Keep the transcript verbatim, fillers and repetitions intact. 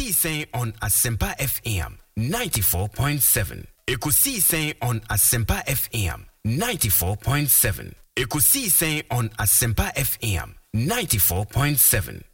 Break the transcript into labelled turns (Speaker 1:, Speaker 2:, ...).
Speaker 1: Saying on Asempa F M ninety-four point seven. Ekusi Saying on Asempa F M ninety-four point seven. Ekusi Saying on Asempa F M ninety-four point seven.